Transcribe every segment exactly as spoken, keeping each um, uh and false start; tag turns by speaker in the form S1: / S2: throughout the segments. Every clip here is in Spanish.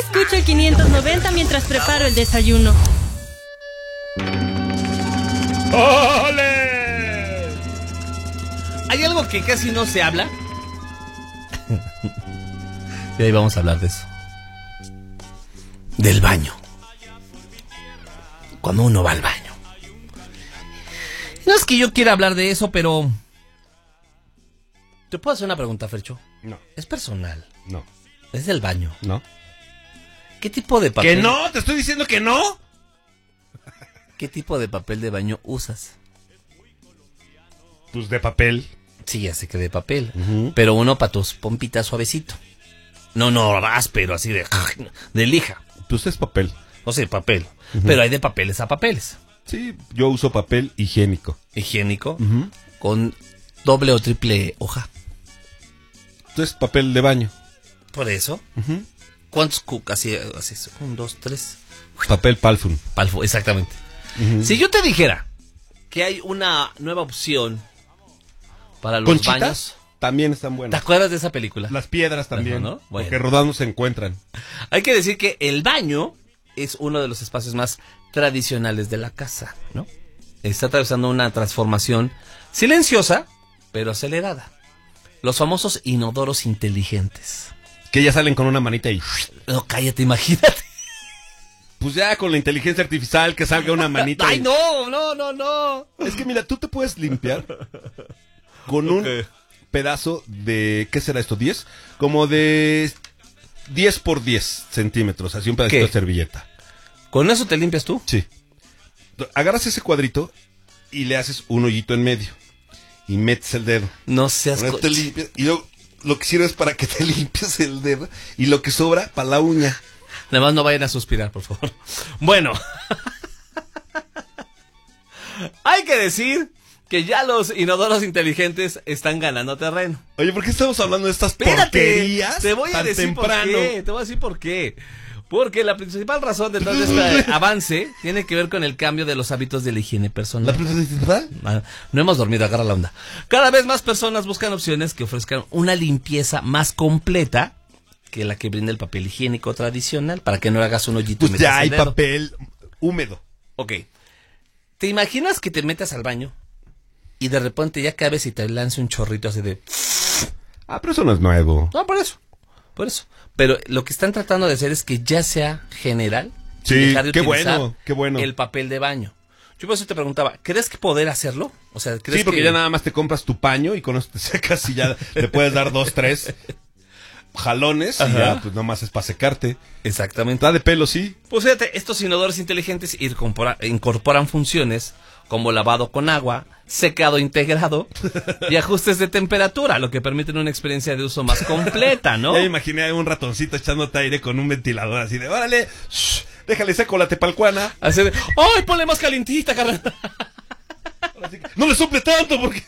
S1: Escucho el quinientos noventa mientras preparo el desayuno.
S2: ¡Ole! ¿Hay algo que casi no se habla? Y ahí vamos a hablar de eso. Del baño. Cuando uno va al baño. No es que yo quiera hablar de eso, pero... ¿Te puedo hacer una pregunta, Fercho?
S3: No.
S2: Es personal.
S3: No.
S2: Es del baño.
S3: No.
S2: ¿Qué tipo de papel?
S3: ¿Que no? ¿Te estoy diciendo que no?
S2: ¿Qué tipo de papel de baño usas?
S3: Pues de papel.
S2: Sí, ya sé que de papel.
S3: Uh-huh.
S2: Pero uno para tus pompitas suavecito. No, no, áspero, así de... de lija.
S3: Pues es papel.
S2: O sea, papel.
S3: Uh-huh.
S2: Pero hay de papeles a papeles.
S3: Sí, yo uso papel higiénico.
S2: Higiénico.
S3: Uh-huh.
S2: Con doble o triple hoja.
S3: Entonces, papel de baño.
S2: Por eso.
S3: Uh-huh.
S2: ¿Cuántos cucas? Así, así, un, dos, tres.
S3: Papel Palfum.
S2: Palfo, exactamente.
S3: Uh-huh.
S2: Si yo te dijera que hay una nueva opción para los
S3: ¿Conchitas?
S2: baños...
S3: También están
S2: ¿Te
S3: buenas.
S2: acuerdas de esa película?
S3: Las piedras también,
S2: ¿no? Bueno.
S3: Porque rodando se encuentran.
S2: Hay que decir que el baño es uno de los espacios más tradicionales de la casa, ¿no? Está atravesando una transformación silenciosa, pero acelerada. Los famosos inodoros inteligentes.
S3: Que ya salen con una manita y...
S2: No, cállate, imagínate.
S3: Pues ya con la inteligencia artificial que salga una manita.
S2: ¡Ay,
S3: y...
S2: no, no, no, no!
S3: Es que mira, tú te puedes limpiar con un
S2: Okay.
S3: pedazo de... ¿Qué será esto? ¿diez? Como de diez por diez centímetros. Así un pedacito
S2: ¿Qué?
S3: de servilleta.
S2: ¿Con eso te limpias tú?
S3: Sí. Agarras ese cuadrito y le haces un hoyito en medio. Y metes el dedo.
S2: No seas...
S3: Con
S2: co-
S3: esto te limpias, y luego lo que sirve es para que te limpies el dedo. Y lo que sobra, para la uña.
S2: Nada más no vayan a suspirar, por favor. Bueno. Hay que decir que ya los inodoros inteligentes están ganando terreno.
S3: Oye, ¿por qué estamos hablando de estas
S2: Espérate,
S3: porquerías
S2: te voy a
S3: tan
S2: decir
S3: temprano?
S2: por qué. Te voy a decir por qué. Porque la principal razón detrás de este avance tiene que ver con el cambio de los hábitos de la higiene personal.
S3: ¿La principal?
S2: Ah, no hemos dormido, agarra la onda. Cada vez más personas buscan opciones que ofrezcan una limpieza más completa que la que brinda el papel higiénico tradicional, para que no hagas un hoyito y
S3: Pues
S2: metas
S3: ya hay
S2: el dedo.
S3: papel húmedo.
S2: Ok. ¿Te imaginas que te metas al baño y de repente ya cabes y te lance un chorrito así de...
S3: Ah, pero eso no es nuevo.
S2: No, por eso. Por eso. Pero lo que están tratando de hacer es que ya sea general.
S3: Sí,
S2: y dejar de
S3: qué
S2: utilizar
S3: bueno, qué bueno.
S2: el papel de baño. Yo por eso te preguntaba, ¿crees que poder hacerlo? O sea, ¿crees
S3: Sí, porque
S2: que...
S3: ya nada más te compras tu paño y con eso te secas y ya le puedes dar dos, tres jalones.
S2: Ajá.
S3: Y ya, pues nomás es para secarte.
S2: Exactamente.
S3: Está de pelo, sí.
S2: Pues fíjate, estos inodores inteligentes incorpora- incorporan funciones como lavado con agua, secado integrado y ajustes de temperatura, lo que permiten una experiencia de uso más completa, ¿no?
S3: Ya me imaginé a un ratoncito echándote aire con un ventilador así de, órale, shh, déjale seco la tepalcuana.
S2: Así de, ¡ay, ponle más calientita, carnal!
S3: Así que, no le sople tanto porque...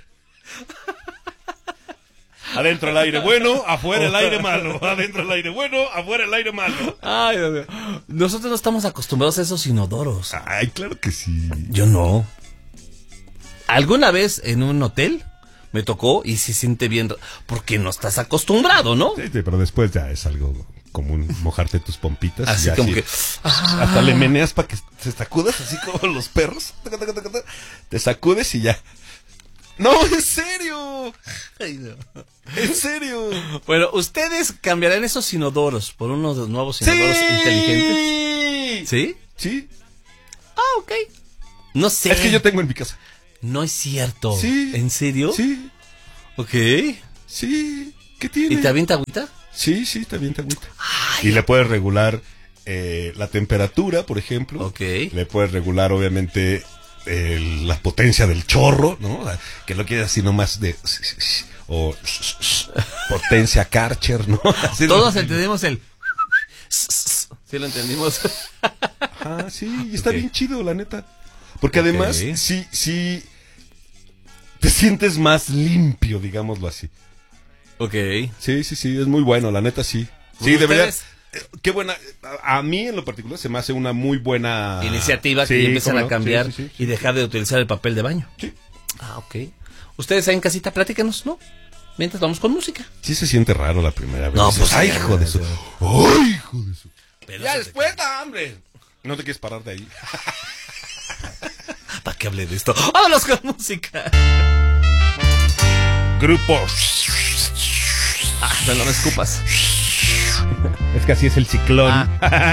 S3: Adentro el aire bueno, afuera el aire malo. Adentro el aire bueno, afuera el aire malo.
S2: Ay, Dios mío. Nosotros no estamos acostumbrados a esos inodoros.
S3: Ay, claro que sí.
S2: Yo no. ¿Alguna vez en un hotel me tocó y se siente bien? Porque no estás acostumbrado, ¿no?
S3: Sí, sí, pero después ya es algo común mojarte tus pompitas.
S2: Así
S3: y ya
S2: como
S3: así,
S2: que...
S3: hasta le meneas para que se sacudas, así como los perros. Te sacudes y ya. ¡No, en serio!
S2: Ay, no.
S3: ¡En serio!
S2: Bueno, ¿ustedes cambiarán esos inodoros por unos nuevos inodoros inteligentes? ¿Sí?
S3: Sí.
S2: Ah, ok. No sé.
S3: Es que yo tengo en mi casa.
S2: No es cierto.
S3: Sí.
S2: ¿En serio?
S3: Sí,
S2: Ok.
S3: sí. ¿Qué tiene?
S2: ¿Y te avienta agüita?
S3: Sí, sí, está bien, te agüita.
S2: Ay,
S3: Y le puedes regular eh, la temperatura, por ejemplo.
S2: Ok.
S3: Le puedes regular, obviamente, el- la potencia del chorro, ¿no? Que lo quieres así nomás de... O potencia Karcher, ¿no? Así
S2: Todos
S3: lo-
S2: entendimos el... Sí lo entendimos.
S3: Ah, sí, y está
S2: Ok.
S3: bien chido, la neta. Porque
S2: Ok.
S3: además, sí, sí... Te sientes más limpio, digámoslo así.
S2: Ok.
S3: Sí, sí, sí, es muy bueno, la neta sí. Sí,
S2: ¿Ustedes?
S3: debería... eh, Qué buena... A, a mí, en lo particular, se me hace una muy buena...
S2: Iniciativa que
S3: Sí,
S2: ya empiezan
S3: cómo
S2: a
S3: no.
S2: cambiar
S3: Sí, sí, sí,
S2: y dejar de utilizar el papel de baño.
S3: Sí.
S2: Ah, ok. Ustedes ahí en casita, platícanos, ¿no? Mientras vamos con música.
S3: Sí se siente raro la primera vez.
S2: No, pues,
S3: ay,
S2: sí,
S3: hijo de
S2: ya,
S3: su...
S2: ya.
S3: ¡Ay, hijo de su...
S2: Pero
S3: Ya
S2: se
S3: después,
S2: te cae.
S3: ah, hombre. No te quieres parar de ahí.
S2: ¿Para qué hablé de esto? ¡Vámonos con música!
S3: Grupo.
S2: Ah, no, no me escupas.
S3: Es que así es el ciclón.
S2: Ah.